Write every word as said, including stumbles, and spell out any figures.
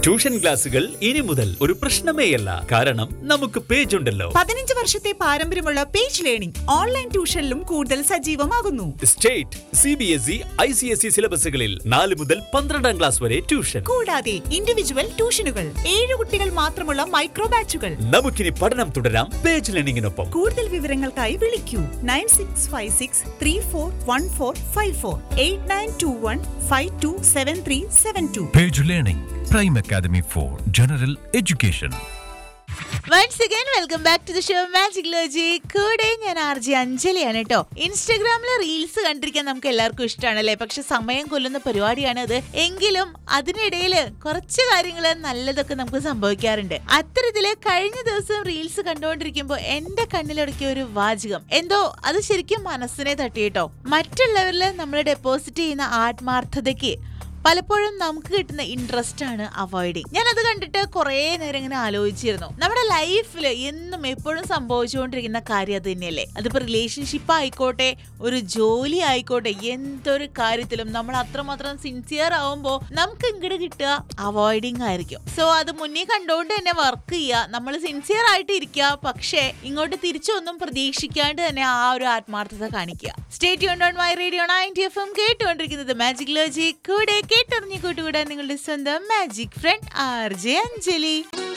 Tuition ക്ലാസുകൾ ഇനി മുതൽ ഒരു പ്രശ്നമേയല്ല. കാരണം നമുക്ക് പേജ് ഉണ്ടല്ലോ. പതിനഞ്ച് വർഷത്തെ പാരമ്പര്യമുള്ള പേജ് ലേണിംഗ് ഓൺലൈൻ ട്യൂഷനിലും കൂടുതൽ സജീവമാകുന്നു. State, C B S E, I C S E സിലബസുകളിൽ നാല് മുതൽ പന്ത്രണ്ടാം ക്ലാസ് വരെ ട്യൂഷൻ. കൂടാതെ ഇൻഡിവിജ്വൽ ട്യൂഷനുകൾ, ഏഴ് കുട്ടികൾ മാത്രമുള്ള മൈക്രോ ബാച്ചുകൾ. നമുക്കിനി പഠനം തുടരാം പേജ് ലേണിംഗിനൊപ്പം. കൂടുതൽ വിവരങ്ങൾക്കായി വിളിക്കൂ nine six five six three four one four five four eight nine to one five to seven three seven to. Page Learning, Prime Academy for General Education. Once again, welcome back to the show Magic Logic. കൂടെ ഞാൻ R J അഞ്ജലിയാണ് കേട്ടോ. ഇൻസ്റ്റഗ്രാമിലെ reels കണ്ടിരിക്കാൻ നമുക്ക് എല്ലാവർക്കും ഇഷ്ടമാണല്ലേ. പക്ഷെ സമയം കൊല്ലുന്ന പരിപാടിയാണ് അത്. എങ്കിലും അതിനിടയിൽ കുറച്ച് കാര്യങ്ങൾ നല്ലതൊക്കെ നമുക്ക് സംഭവിക്കാറുണ്ട്. അത്തരത്തില് കഴിഞ്ഞ ദിവസം റീൽസ് കണ്ടുകൊണ്ടിരിക്കുമ്പോൾ എന്റെ കണ്ണിലൊടുക്കിയ ഒരു വാചകം എന്തോ അത് ശരിക്കും മനസ്സിനെ തട്ടി കേട്ടോ. മറ്റുള്ളവരിൽ നമ്മൾ ഡെപ്പോസിറ്റ് ചെയ്യുന്ന ആത്മാർത്ഥതയ്ക്ക് പലപ്പോഴും നമുക്ക് കിട്ടുന്ന ഇൻട്രസ്റ്റ് ആണ് അവോയ്ഡിങ്. ഞാൻ അത് കണ്ടിട്ട് കുറെ നേരം ഇങ്ങനെ ആലോചിച്ചിരുന്നു. നമ്മുടെ ലൈഫിൽ എന്നും എപ്പോഴും സംഭവിച്ചുകൊണ്ടിരിക്കുന്ന കാര്യം അത് തന്നെയല്ലേ. അതിപ്പോ റിലേഷൻഷിപ്പ് ആയിക്കോട്ടെ, ഒരു ജോലി ആയിക്കോട്ടെ, എന്തൊരു കാര്യത്തിലും നമ്മൾ അത്രമാത്രം സിൻസിയർ ആവുമ്പോൾ നമുക്ക് ഇങ്ങോട്ട് കിട്ടുക അവോയ്ഡിങ് ആയിരിക്കും. സോ അത് മുന്നേ കണ്ടുകൊണ്ട് തന്നെ വർക്ക് ചെയ്യുക, നമ്മൾ സിൻസിയർ ആയിട്ട് ഇരിക്കുക, പക്ഷേ ഇങ്ങോട്ട് തിരിച്ചൊന്നും പ്രതീക്ഷിക്കാണ്ട് തന്നെ ആ ഒരു ആത്മാർത്ഥത കാണിക്കുക. Stay tuned on my radio ninety F M, കേട്ടുകൊണ്ടിരിക്കുന്നത് മാജിക് ലോജിക്. കൂടെ കേട്ടറിഞ്ഞു കൂട്ടുകൂടാൻ നിങ്ങളുടെ സ്വന്തം magic front R J Anjali.